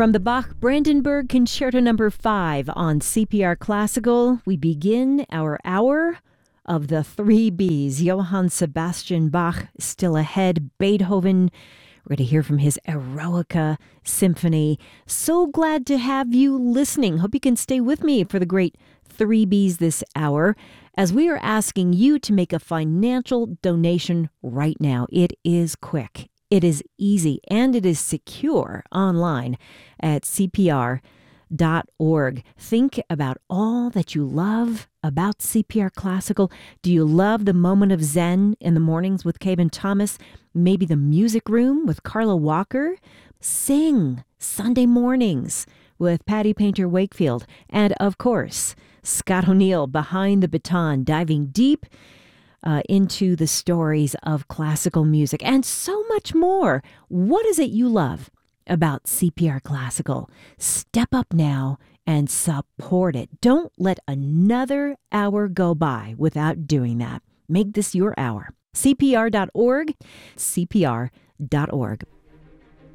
From the Bach Brandenburg Concerto No. 5 on CPR Classical, we begin our hour of the three Bs. Johann Sebastian Bach still ahead. Beethoven, we're going to hear from his Eroica Symphony. So glad to have you listening. Hope you can stay with me for the great three Bs this hour, as we are asking you to make a financial donation right now. It is quick. It is easy, and it is secure online at CPR.org. Think about all that you love about CPR Classical. Do you love the moment of Zen in the mornings with Cabe and Thomas? Maybe the music room with Carla Walker? Sing Sunday mornings with Patty Painter Wakefield. And of course, Scott O'Neill behind the baton, diving deep into the stories of classical music and so much more. What is it you love about CPR Classical? Step up now and support it. Don't let another hour go by without doing that. Make this your hour. CPR.org, CPR.org.